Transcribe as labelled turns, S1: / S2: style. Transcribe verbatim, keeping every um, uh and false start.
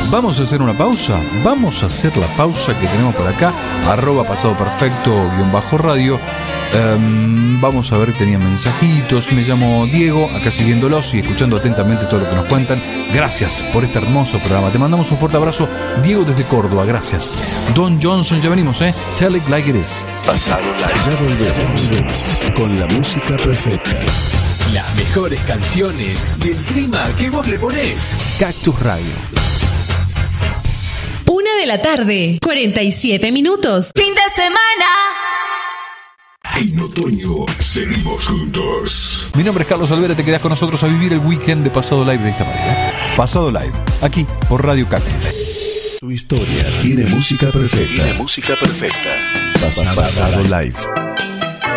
S1: Vamos a hacer una pausa. Vamos a hacer la pausa que tenemos por acá. Arroba pasado perfecto guión bajo radio. Um, vamos a ver, tenían mensajitos. Me llamo Diego, acá siguiéndolos y escuchando atentamente todo lo que nos cuentan. Gracias por este hermoso programa. Te mandamos un fuerte abrazo, Diego, desde Córdoba. Gracias. Don Johnson, ya venimos, ¿eh? Tell it like it is.
S2: Pasado Live. Ya volvemos con la música perfecta.
S3: Las mejores canciones y el clima que vos le ponés.
S1: Cactus Radio.
S4: Una de la tarde, cuarenta y siete minutos.
S5: Fin de semana.
S2: En otoño seguimos juntos.
S1: Mi nombre es Carlos Alvera, te quedás con nosotros a vivir el weekend de Pasado Live de esta manera. Pasado Live, aquí por Radio Cactus.
S2: Tu historia tiene música perfecta. Tiene música perfecta. Pasado, Pasado Live.